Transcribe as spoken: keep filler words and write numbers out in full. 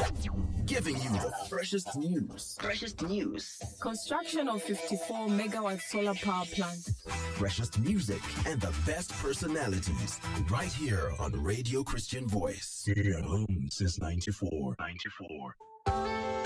Giving you the freshest news. Freshest news. Construction of fifty-four megawatt solar power plant. Freshest music and the best personalities. Right here on Radio Christian Voice. Here at home since ninety-four. ninety-four.